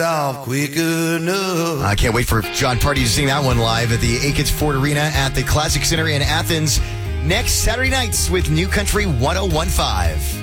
off quick enough. I can't wait for John Party to sing that one live at the Aikens Ford Arena at the Classic Center in Athens next Saturday nights with New Country 1015.